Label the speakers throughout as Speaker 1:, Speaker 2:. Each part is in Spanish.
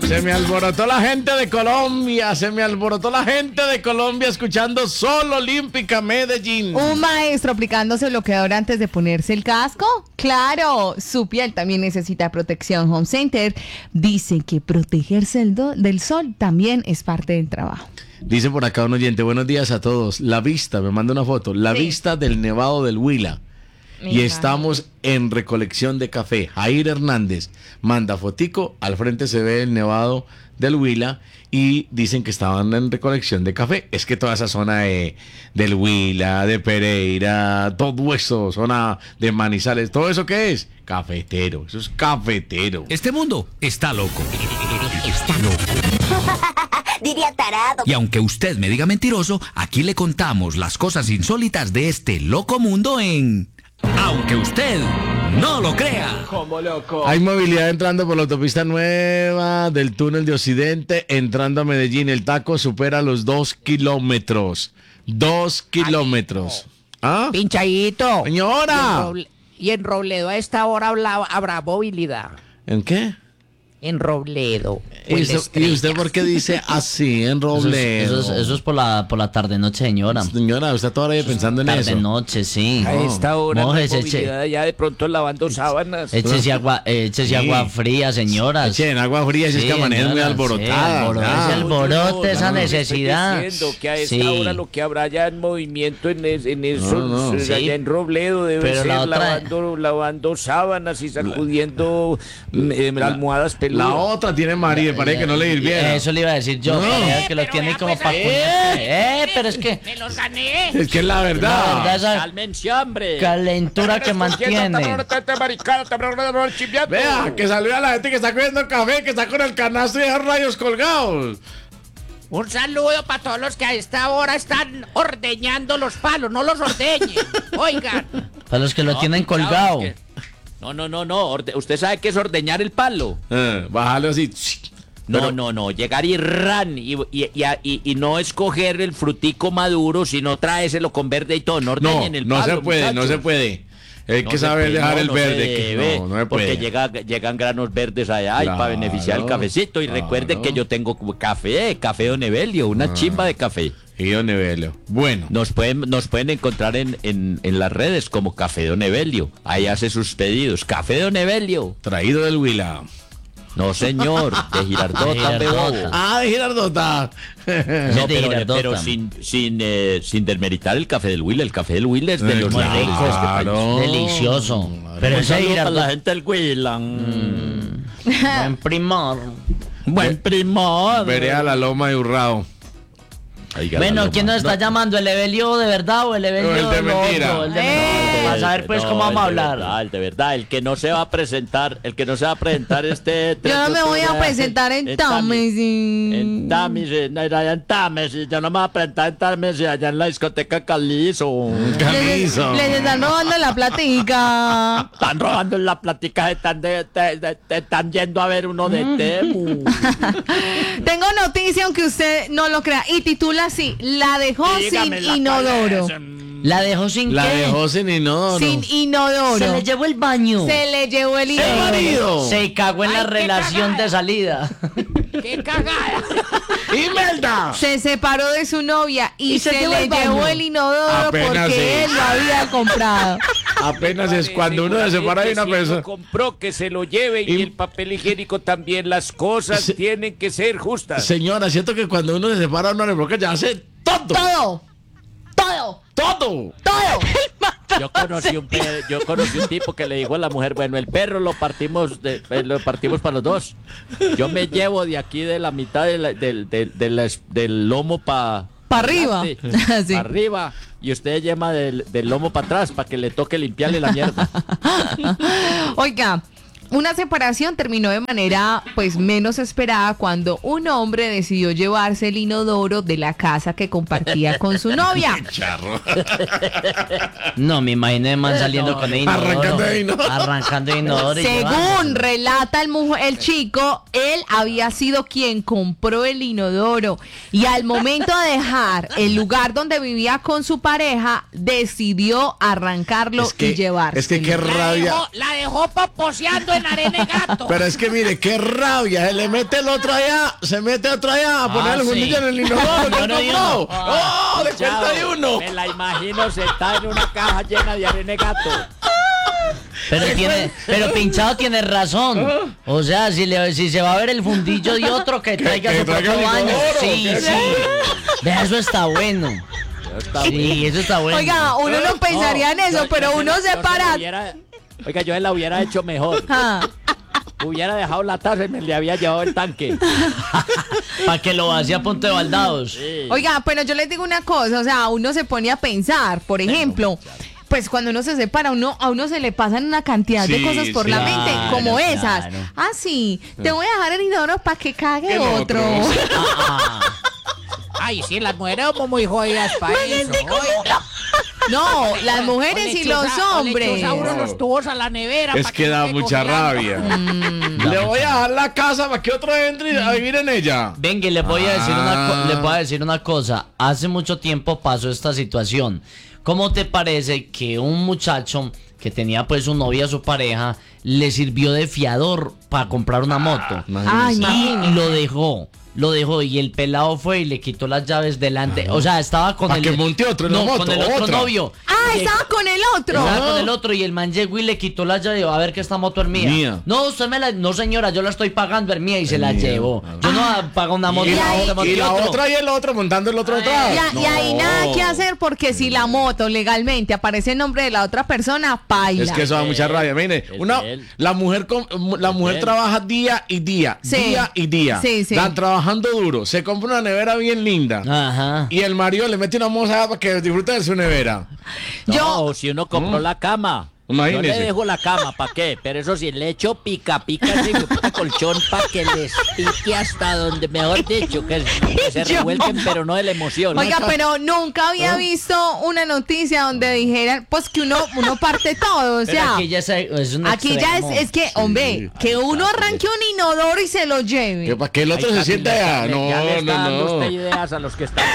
Speaker 1: Se me alborotó la gente de Colombia, escuchando Sol Olímpica Medellín.
Speaker 2: Un maestro aplicándose bloqueador antes de ponerse el casco. Claro, su piel también necesita protección. Home Center dice que protegerse del sol también es parte del trabajo.
Speaker 1: Dice por acá un oyente, buenos días a todos. La vista, me manda una foto, vista del Nevado del Huila. Y estamos en recolección de café. Jair Hernández manda fotico, al frente se ve el Nevado del Huila y dicen que estaban en recolección de café. Es que toda esa zona del Huila, de Pereira, todo eso, zona de Manizales, ¿todo eso qué es? Cafetero, eso es cafetero.
Speaker 3: Este mundo está loco. Está loco.
Speaker 4: Diría tarado.
Speaker 3: Y aunque usted me diga mentiroso, aquí le contamos las cosas insólitas de este loco mundo en... Aunque usted no lo crea.
Speaker 1: Como loco. Hay movilidad entrando por la autopista nueva del túnel de Occidente, entrando a Medellín. El taco supera los 2 kilómetros. 2 kilómetros.
Speaker 5: ¿Ah? Pinchadito.
Speaker 1: Señora.
Speaker 5: Y en Robledo a esta hora habrá movilidad.
Speaker 1: ¿En qué?
Speaker 5: En Robledo.
Speaker 1: ¿Y usted por qué dice así, en Robledo?
Speaker 6: Eso es por la tarde-noche, señora.
Speaker 1: Señora, usted todavía pensando en eso.
Speaker 6: Tarde-noche, sí.
Speaker 5: A esta hora no hay
Speaker 6: Mójese,
Speaker 5: movilidad, ya de pronto lavando sábanas.
Speaker 6: Échese agua fría, señoras.
Speaker 1: Echen agua fría, si es que amanecen muy alborotadas.
Speaker 6: Ese alborote, esa necesidad.
Speaker 5: Estoy diciendo que a esta hora lo que habrá ya en movimiento en eso, allá en Robledo debe ser lavando sábanas y sacudiendo almohadas peludas.
Speaker 1: La otra tiene María, parece que no le hirvieron.
Speaker 6: Eso le iba a decir yo, que lo tiene como para
Speaker 5: pero es que me los gané.
Speaker 1: Es que es la verdad.
Speaker 6: esa
Speaker 5: Cálmense, hombre.
Speaker 6: calentura que mantiene.
Speaker 1: Vea, que saluda a la gente que está comiendo café, que está con el canasto y esos rayos colgados.
Speaker 5: Un saludo para todos los que a esta hora están ordeñando los palos, no los ordeñen. Oigan.
Speaker 6: Para los que lo tienen colgado.
Speaker 5: No. ¿Usted sabe qué es ordeñar el palo?
Speaker 1: Bájalo así.
Speaker 5: No. Llegar y y no escoger el frutico maduro, sino traéselo con verde y todo. No ordeñen el palo.
Speaker 1: No se puede. Hay que saber dejar el verde. No se puede.
Speaker 5: Porque llegan granos verdes allá y para beneficiar el cafecito. Y recuerde que yo tengo café Don Evelio, una chimba de café.
Speaker 1: Y Don Evelio. Bueno.
Speaker 5: Nos pueden encontrar en las redes como Café Don Evelio. Ahí hace sus pedidos. Café Don Evelio.
Speaker 1: Traído del Huila.
Speaker 5: No, señor, de Girardota,
Speaker 1: de Girardota.
Speaker 5: No, pero sin desmeritar el café del Huila. El café del Huila es de los
Speaker 6: muy rico,
Speaker 1: claro.
Speaker 6: Delicioso. Pero ese
Speaker 5: Girardota, la gente del Huila.
Speaker 6: Buen primor.
Speaker 5: Buen primor.
Speaker 1: Veré a la loma de Urrao.
Speaker 6: Bueno, ¿quién nos está llamando? ¿El Evelio de verdad o el Evelio
Speaker 1: de mentira?
Speaker 6: Para saber pues cómo vamos a hablar.
Speaker 5: El de verdad, el que no se va a presentar
Speaker 2: Yo no me voy a presentar en Támesis.
Speaker 5: En Támesis, yo no me voy a presentar en Támesis, allá en la discoteca Calizo.
Speaker 2: Les están robando la platica.
Speaker 5: Están robando la platica, están yendo a ver uno de Temu.
Speaker 2: Tengo noticia, aunque usted no lo crea, y titula así: la dejó sin inodoro.
Speaker 6: ¿La dejó sin qué?
Speaker 1: La dejó sin inodoro.
Speaker 2: Sin inodoro.
Speaker 6: Se le llevó el baño.
Speaker 2: Se le llevó el inodoro.
Speaker 6: Se cagó en la relación de salida.
Speaker 5: ¡Qué cagada!
Speaker 1: ¡Imelda!
Speaker 2: Se separó de su novia y se le llevó el inodoro porque él lo había comprado.
Speaker 1: Apenas es cuando uno se separa de una persona.
Speaker 5: Compró que se lo lleve y el papel higiénico también. Las cosas tienen que ser justas.
Speaker 1: Señora, siento que cuando uno se separa uno le bloquea, ya hace todo.
Speaker 5: Yo conocí un tipo que le dijo a la mujer, bueno, el perro lo partimos para los dos. Yo me llevo de aquí de la mitad del lomo para
Speaker 2: arriba.
Speaker 5: Sí. Para arriba. Y usted lleva del lomo para atrás para que le toque limpiarle la mierda.
Speaker 2: Oiga, una separación terminó de manera pues menos esperada cuando un hombre decidió llevarse el inodoro de la casa que compartía con su novia.
Speaker 1: Charro.
Speaker 6: No, me imaginé man saliendo con el inodoro. Arrancando el inodoro.
Speaker 2: Según relata el chico, él había sido quien compró el inodoro y al momento de dejar el lugar donde vivía con su pareja, decidió arrancarlo y llevarse.
Speaker 1: Es que qué rabia.
Speaker 5: La dejó poposeando en arena de gato.
Speaker 1: Pero es que mire, qué rabia. Se le mete el otro allá, se mete otro allá a poner el fundillo en el inodoro.
Speaker 6: No, no,
Speaker 1: no. ¡Oh, de
Speaker 5: Chao.
Speaker 1: cuenta de uno!
Speaker 5: Me la imagino sentada en una caja llena de arena de gato.
Speaker 6: Pero Pinchado tiene razón. O sea, si se va a ver el fundillo de otro, que traiga
Speaker 1: que
Speaker 6: su
Speaker 1: traiga
Speaker 6: propio
Speaker 1: el
Speaker 6: baño.
Speaker 1: inodoro,
Speaker 6: Sí,
Speaker 1: que
Speaker 6: sí. Vea, eso está bueno. Sí, eso está bueno.
Speaker 2: Oiga, uno no pensaría en eso, pero uno se para.
Speaker 5: Oiga, yo la hubiera hecho mejor.
Speaker 2: Ah,
Speaker 5: Hubiera dejado la taza y me le había llevado el tanque.
Speaker 6: Para que lo vacíe a punto de baldados.
Speaker 5: Sí.
Speaker 2: Oiga, pero yo les digo una cosa, o sea, uno se pone a pensar, por ejemplo, pues cuando uno se separa, a uno se le pasan una cantidad de
Speaker 1: Sí,
Speaker 2: cosas por
Speaker 1: sí.
Speaker 2: la mente, como
Speaker 6: Claro,
Speaker 2: esas.
Speaker 6: claro.
Speaker 2: Ah, sí, te voy a dejar el inodoro para que cague
Speaker 1: El
Speaker 2: otro.
Speaker 1: otro.
Speaker 5: Ay, sí, las mujeres somos muy jodidas para eso.
Speaker 2: No, las mujeres y los hombres.
Speaker 5: Los tubos a la nevera.
Speaker 1: Es
Speaker 5: pa'
Speaker 1: que da
Speaker 5: no
Speaker 1: mucha rabia. Le voy a dejar la casa para que otro entre a vivir en ella.
Speaker 6: Venga, y le voy a decir
Speaker 1: Ah.
Speaker 6: le voy a decir una cosa. Hace mucho tiempo pasó esta situación. ¿Cómo te parece que un muchacho que tenía pues su novia, su pareja, le sirvió de fiador para comprar una moto?
Speaker 2: Ay,
Speaker 6: Y
Speaker 2: imagínate.
Speaker 6: lo dejó y el pelado fue y le quitó las llaves delante. O sea, estaba con
Speaker 1: Pa'
Speaker 6: el
Speaker 1: que monte otro en la
Speaker 6: no,
Speaker 1: moto,
Speaker 6: con el otro
Speaker 1: otra.
Speaker 6: novio.
Speaker 2: Ah, estaba con el otro.
Speaker 6: Estaba con el otro y el man llegó y le quitó la llave. A ver que esta moto es mía.
Speaker 1: Mía.
Speaker 6: No, usted me la. No, señora, yo la estoy pagando, es mía y se la
Speaker 1: mía.
Speaker 6: llevó. Yo no pago una moto.
Speaker 1: Y
Speaker 6: una moto,
Speaker 1: la, y la
Speaker 6: otro.
Speaker 1: otra y el otro montando el otro atrás.
Speaker 2: Y ahí
Speaker 1: No.
Speaker 2: nada que hacer porque si la moto legalmente aparece en nombre de la otra persona, paila.
Speaker 1: Es que eso da mucha rabia. Mire,
Speaker 5: de él.
Speaker 1: la mujer
Speaker 5: de él.
Speaker 1: trabaja día y día,
Speaker 2: Sí.
Speaker 1: día y día.
Speaker 2: Sí, sí.
Speaker 1: Están trabajando duro. Se compra una nevera bien linda.
Speaker 6: Ajá.
Speaker 1: Y el marido le mete una moza para que disfrute de su nevera.
Speaker 5: No, si uno compró la cama.
Speaker 1: Imagínese.
Speaker 5: Yo le dejo la cama, ¿para qué? Pero eso sí, le echo pica ese colchón para que les pique hasta donde, mejor dicho, que se
Speaker 2: Yo-
Speaker 5: revuelquen, pero no de la emoción.
Speaker 2: Oiga, pero nunca había visto una noticia donde dijeran, pues que uno parte todo, o
Speaker 6: Pero
Speaker 2: sea,
Speaker 6: aquí ya es un
Speaker 2: aquí ya
Speaker 6: extremo.
Speaker 2: es que, hombre, que uno arranque un inodoro y se lo lleve.
Speaker 1: Que para que el otro se sienta allá. No,
Speaker 5: ya le está dando usted
Speaker 1: no.
Speaker 5: ideas a los que están.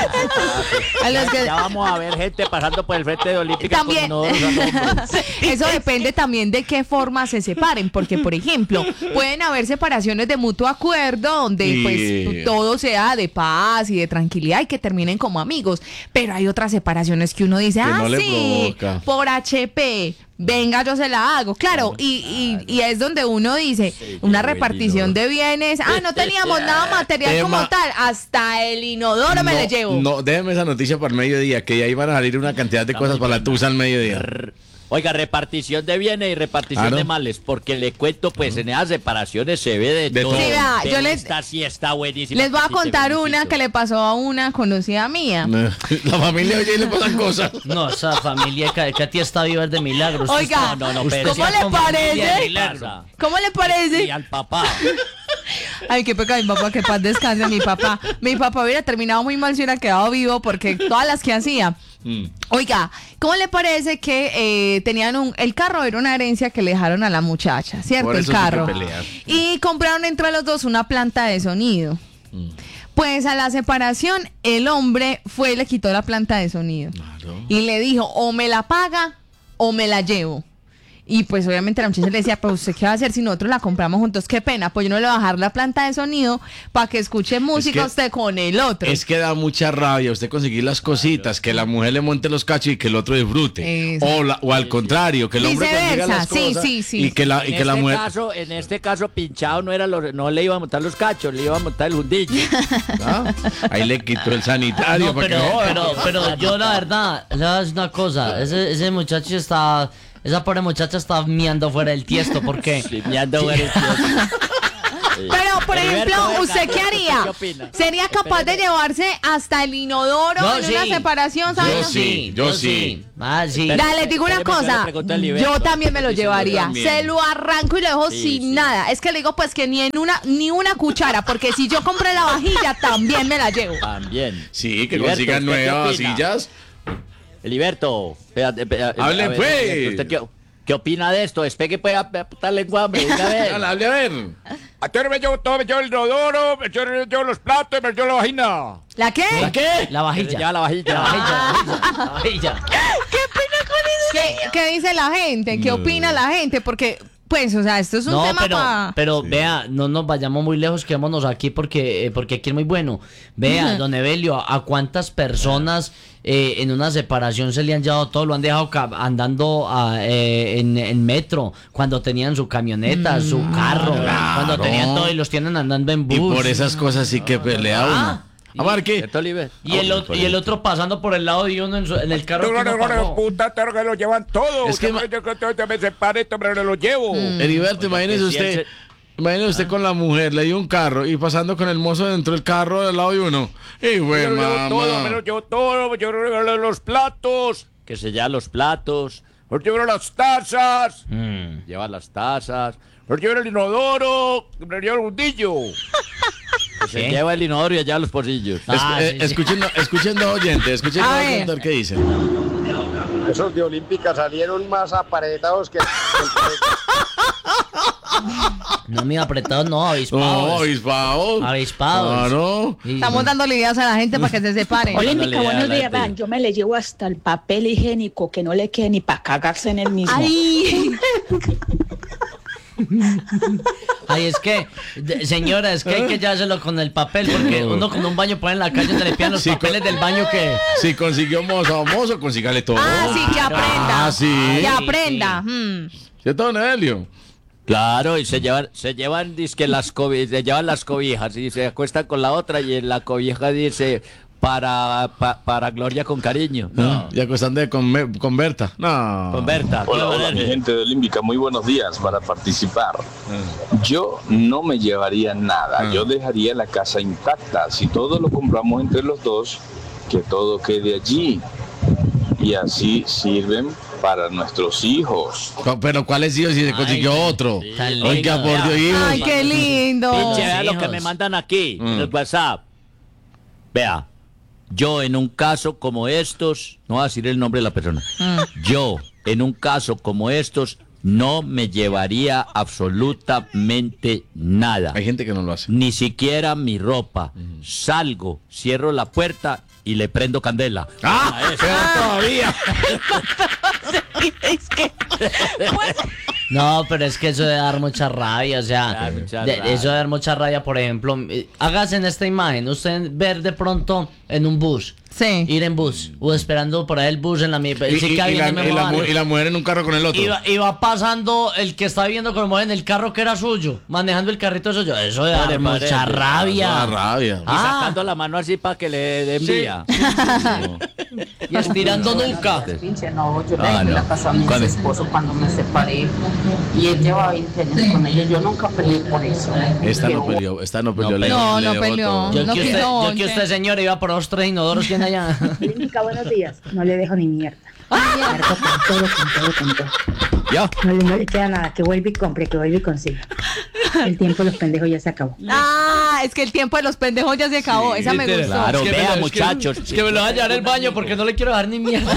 Speaker 2: A los que-
Speaker 5: Ya vamos a ver gente pasando por el frente de Olímpica
Speaker 2: También.
Speaker 5: con inodoros al hombro.
Speaker 2: Eso depende también de qué forma se separen, porque por ejemplo, pueden haber separaciones de mutuo acuerdo donde
Speaker 1: Sí.
Speaker 2: pues todo sea de paz y de tranquilidad y que terminen como amigos, pero hay otras separaciones que uno dice,
Speaker 1: Que
Speaker 2: ah,
Speaker 1: no le
Speaker 2: sí,
Speaker 1: provoca.
Speaker 2: por HP. Venga, yo se la hago. Claro, y es donde uno dice, una repartición de bienes. Ah, no teníamos nada material
Speaker 1: Tema-
Speaker 2: como tal. Hasta el inodoro me le llevo.
Speaker 1: No, déjeme esa noticia para el mediodía, que ya iban a salir una cantidad de cosas para la tusa al mediodía.
Speaker 5: Oiga, repartición de bienes y repartición
Speaker 1: Claro.
Speaker 5: de males, porque le cuento, pues en esas separaciones se ve de todo.
Speaker 1: todo. Sí,
Speaker 2: vea,
Speaker 5: Pero
Speaker 2: yo les-
Speaker 5: esta sí está buenísima.
Speaker 2: Les voy a
Speaker 5: Casita,
Speaker 2: contar una
Speaker 5: felicito.
Speaker 2: que le pasó a una conocida mía.
Speaker 1: La familia oye y le pasan cosas.
Speaker 6: No, esa familia que a ti está viva es de milagros.
Speaker 2: Oiga,
Speaker 5: No,
Speaker 6: Usted
Speaker 5: pero
Speaker 2: ¿cómo
Speaker 6: sí
Speaker 2: le
Speaker 6: con familia de
Speaker 2: parece?
Speaker 6: milagro.
Speaker 2: ¿Cómo le parece?
Speaker 5: Y al papá.
Speaker 2: Ay, qué pecado mi papá, que paz descanse mi papá. Mi papá hubiera terminado muy mal si hubiera quedado vivo porque todas las que hacía. Oiga, ¿cómo le parece que tenían el carro era una herencia que le dejaron a la muchacha, ¿cierto?
Speaker 1: Por
Speaker 2: El
Speaker 1: eso sí que
Speaker 2: carro.
Speaker 1: pelean.
Speaker 2: Y compraron entre los dos una planta de sonido. Pues a la separación, el hombre fue y le quitó la planta de sonido. Y le dijo, o me la paga o me la llevo. Y pues obviamente la muchacha le decía, pues usted qué va a hacer si nosotros la compramos juntos, qué pena, pues yo no le voy a bajar la planta de sonido para que escuche música
Speaker 1: que-
Speaker 2: usted con el otro.
Speaker 1: Es que da mucha rabia usted conseguir las cositas, que la mujer le monte los cachos y que el otro disfrute.
Speaker 2: Eso.
Speaker 1: O al contrario, que el hombre consiga
Speaker 2: Viceversa,
Speaker 1: las
Speaker 2: sí,
Speaker 1: cosas
Speaker 2: sí, sí.
Speaker 1: y que la, y que la mujer...
Speaker 5: En este caso, Pinchado no le iba a montar los cachos, le iba a montar el hundillo.
Speaker 1: ¿Ah? Ahí le quitó el sanitario.
Speaker 6: No,
Speaker 1: para que
Speaker 6: pero yo la verdad, le voy a decir una cosa, ese muchacho está, esa pobre muchacha está miando fuera del tiesto, porque
Speaker 5: Sí, me ando ver el tío.
Speaker 2: Pero, por
Speaker 5: Heriberto,
Speaker 2: ejemplo,
Speaker 5: venga,
Speaker 2: ¿usted qué haría?
Speaker 5: ¿qué opina?
Speaker 2: ¿Sería capaz de llevarse hasta el inodoro
Speaker 6: Yo
Speaker 2: en una
Speaker 6: sí.
Speaker 2: separación? ¿sabes?
Speaker 1: Yo sí.
Speaker 6: Ah, sí.
Speaker 5: Pero-
Speaker 2: Dale, les digo una
Speaker 5: Espéreme, yo
Speaker 2: cosa,
Speaker 5: le pregunto al Heriberto.
Speaker 2: yo también me lo
Speaker 5: Sí, sí, yo
Speaker 2: llevaría,
Speaker 1: también.
Speaker 2: se lo arranco y lo dejo
Speaker 5: Sí,
Speaker 2: sin
Speaker 5: sí.
Speaker 2: nada. Es que le digo pues que ni una cuchara, porque si yo compré la vajilla también me la llevo.
Speaker 5: También.
Speaker 1: Sí, que
Speaker 5: Heriberto,
Speaker 1: consigan
Speaker 5: ¿usted qué
Speaker 1: nuevas
Speaker 5: opina?
Speaker 1: sillas.
Speaker 5: Heriberto, espérate,
Speaker 1: Hable,
Speaker 5: a ver,
Speaker 1: pues.
Speaker 5: Heriberto, ¿usted qué opina de esto? Despegue pues a puta lengua, hombre, diga, a ver.
Speaker 1: Hable a ver.
Speaker 4: Entonces me llevo todo, me llevo el inodoro, me llevo los platos, me llevo la vagina.
Speaker 2: ¿La qué?
Speaker 1: ¿Para qué?
Speaker 6: La
Speaker 5: Se
Speaker 6: vajilla.
Speaker 5: lleva la vajilla.
Speaker 6: La vajilla.
Speaker 2: ¿Qué dice la gente? ¿Qué opina la gente? Porque Pues, o sea, esto es un
Speaker 6: No,
Speaker 2: tema
Speaker 6: pero vea, no nos vayamos muy lejos, quedémonos aquí porque aquí es muy bueno. Vea, don Evelio, a cuántas personas en una separación se le han llevado todo, lo han dejado andando en metro, cuando tenían su camioneta, su carro, cuando tenían todo y los tienen andando en bus.
Speaker 1: Y por esas cosas sí que pelea uno. Abarque.
Speaker 5: ¿Cierto, Oliver?
Speaker 6: Y el otro pasando por el lado de uno en el carro que no pagó.
Speaker 4: puta, te lo llevan todo.
Speaker 1: Es que
Speaker 4: yo me separé, pero me lo llevo.
Speaker 1: Heriberto, imagínese
Speaker 5: que si
Speaker 1: usted. Imagínese usted con la mujer, le dio un carro y pasando con el mozo dentro del carro del lado de uno. Y
Speaker 4: Me
Speaker 1: bueno,
Speaker 4: lo llevo todo,
Speaker 1: mamá.
Speaker 4: me lo llevo todo, yo los platos,
Speaker 5: Que se lleva los platos,
Speaker 4: me lo llevo las tazas,
Speaker 5: lleva las tazas,
Speaker 4: me lo llevo el inodoro, me lo llevo el hundillo.
Speaker 5: que se
Speaker 6: ¿Qué?
Speaker 5: lleva el inodoro y allá los pocillos.
Speaker 6: Sí.
Speaker 1: Escuchendo oyente, escuchendo
Speaker 2: A ver.
Speaker 1: oyente, a ver qué dice.
Speaker 7: Esos de Olímpica salieron más aparetados que...
Speaker 6: No, mi apretado, no,
Speaker 1: No,
Speaker 6: avispados.
Speaker 1: avispados.
Speaker 6: Avispados.
Speaker 1: Claro.
Speaker 6: Sí.
Speaker 2: Estamos dándole ideas a la gente para que se separe.
Speaker 5: Olímpica,
Speaker 8: Olímpica, buenos días, vean, yo me le llevo hasta el papel higiénico que no le quede ni para cagarse en el mismo.
Speaker 2: Ay,
Speaker 6: Ay, es que, señora, es que hay que llevárselo con el papel, porque uno con un baño pone en la calle donde le pidan los
Speaker 1: Sí,
Speaker 6: papeles del baño que...
Speaker 1: Si consiguió mozo, consígale todo.
Speaker 2: sí, que aprenda.
Speaker 1: Ah, sí.
Speaker 2: Que aprenda.
Speaker 1: ¿Cierto, don Evelio?
Speaker 5: Claro, y se llevan dizque se llevan las cobijas y se acuestan con la otra y en la cobija dice para Gloria con cariño.
Speaker 1: No. Y acostando con Berta. No.
Speaker 5: Con Berta.
Speaker 9: Hola, hola, mi gente de Olímpica, muy buenos días para participar. Yo no me llevaría nada, yo dejaría la casa intacta. Si todo lo compramos entre los dos, que todo quede allí. Y así sirven para nuestros hijos.
Speaker 1: Pero ¿cuáles hijos si se consiguió otro?
Speaker 6: tan lindo,
Speaker 1: Oiga, por Dios, hijos.
Speaker 2: Ay, qué lindo.
Speaker 5: Pinche, vea lo
Speaker 6: hijos.
Speaker 5: que me mandan aquí en el WhatsApp. Vea, yo en un caso como estos, no voy a decir el nombre de la persona, yo en un caso como estos no me llevaría absolutamente nada.
Speaker 1: Hay gente que no lo hace.
Speaker 5: Ni siquiera mi ropa. Salgo, cierro la puerta y le prendo candela.
Speaker 1: ¡Ah! Pero todavía.
Speaker 6: No, pero es que eso de dar mucha rabia, o sea,
Speaker 5: Dar mucha
Speaker 6: de-
Speaker 5: rabia.
Speaker 6: eso de dar mucha rabia, por ejemplo, hágase en esta imagen, usted ver de pronto en un bus,
Speaker 2: Sí.
Speaker 6: ir en bus, o esperando por ahí el bus en la misma,
Speaker 1: Y la mujer en un carro con el otro.
Speaker 6: Iba pasando el que está viendo con el mujer en el carro que era suyo, manejando el carrito suyo, eso de dar
Speaker 5: Vale,
Speaker 6: mucha
Speaker 5: parece.
Speaker 1: Da
Speaker 6: rabia.
Speaker 1: rabia.
Speaker 5: Y
Speaker 6: Ah.
Speaker 5: sacando la mano así para que le den vía.
Speaker 6: Y estirando nuca.
Speaker 10: Pinche, no, yo le
Speaker 5: Ah,
Speaker 10: dejé
Speaker 5: no.
Speaker 10: la casa a mi
Speaker 5: ¿Cuándo?
Speaker 10: esposo cuando me separé y él lleva 20 años con ella. Yo nunca peleé por eso.
Speaker 1: Esta no
Speaker 10: Pero-
Speaker 1: peleó, esta no peleó.
Speaker 5: No,
Speaker 1: le-
Speaker 2: no,
Speaker 1: le
Speaker 2: no
Speaker 1: dejó
Speaker 2: peleó.
Speaker 1: todo.
Speaker 6: Yo
Speaker 2: No
Speaker 6: que
Speaker 2: quiso,
Speaker 6: usted,
Speaker 2: che.
Speaker 6: señor, iba por los 3 inodoros que hay allá.
Speaker 8: Olímpica, buenos días. No le dejo ni mierda. Mierda con todo.
Speaker 5: ¿Ya?
Speaker 8: No le queda nada, que vuelve y compre, que vuelve y consiga. El tiempo de los pendejos ya se acabó.
Speaker 2: Ah, es que el tiempo de los pendejos ya se acabó. Esa me gustó.
Speaker 5: Claro,
Speaker 6: Es que
Speaker 5: vea,
Speaker 6: es que-
Speaker 5: muchachos.
Speaker 6: Es que me lo voy a llevar al baño porque no le quiero dejar ni mierda.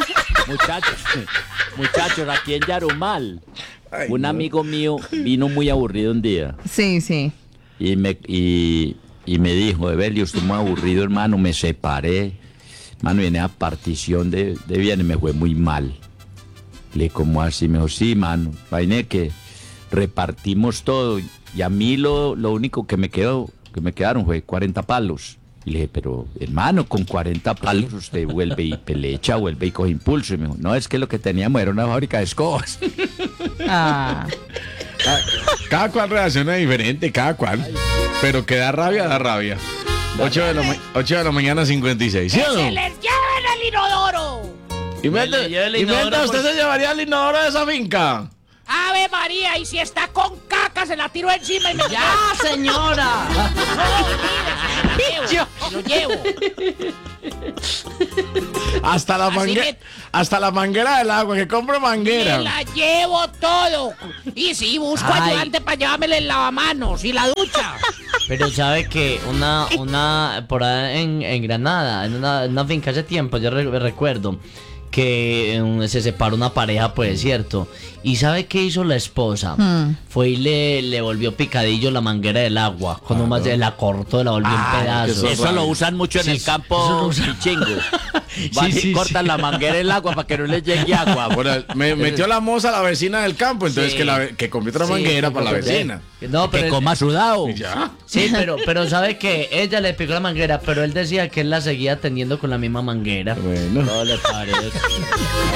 Speaker 5: Muchachos, aquí en Yarumal, un amigo mío vino muy aburrido un día
Speaker 2: Sí, sí.
Speaker 5: y me dijo, Evelio, estoy muy aburrido, hermano, me separé, hermano, viene a partición de bienes, me fue muy mal. Le como así, me dijo, sí, mano, vaina que repartimos todo y a mí lo único que me quedaron fue 40 palos. Y le dije, pero hermano, con 40 palos usted vuelve y pelecha, vuelve y coge impulso. Y me dijo, no, es que lo que teníamos era una fábrica de escobas.
Speaker 2: Ah.
Speaker 1: Cada cual reacciona diferente, cada cual. Pero que da rabia, da rabia. 8 de la mañana, 56. ¿Sí o no?
Speaker 4: ¡Les lleven el inodoro!
Speaker 1: Inventa, ¿usted se llevaría el inodoro de esa finca?
Speaker 4: ¡Ave María! Y si está con caca, se la tiro encima y me
Speaker 6: ¡Ya, señora!
Speaker 4: lo llevo.
Speaker 1: Hasta la,
Speaker 4: Así
Speaker 1: hasta la manguera del agua, que compre manguera.
Speaker 4: Me la llevo todo. Y si busco
Speaker 6: Ay.
Speaker 4: ayudante para llevármela el lavamanos y la ducha.
Speaker 6: Pero sabe que una por ahí en Granada, en una finca hace tiempo, yo recuerdo que se separó una pareja, pues cierto. ¿Y sabe qué hizo la esposa? Fue y le volvió picadillo la manguera del agua. Cuando más la cortó, la volvió en pedazos.
Speaker 5: Eso lo usan mucho en
Speaker 6: Sí,
Speaker 5: el
Speaker 6: eso lo
Speaker 5: campo
Speaker 6: usan.
Speaker 5: pichingo. Van y cortan la manguera del agua para que no les llegue agua.
Speaker 1: Bueno, me metió la moza a la vecina del campo, entonces
Speaker 6: Sí.
Speaker 1: que compré otra manguera para la vecina.
Speaker 6: No,
Speaker 5: Que
Speaker 6: pero
Speaker 5: coma sudado.
Speaker 1: Y ya.
Speaker 6: sí, pero sabe que ella le pegó la manguera, pero él decía que él la seguía teniendo con la misma manguera.
Speaker 1: Bueno.
Speaker 5: No le parece.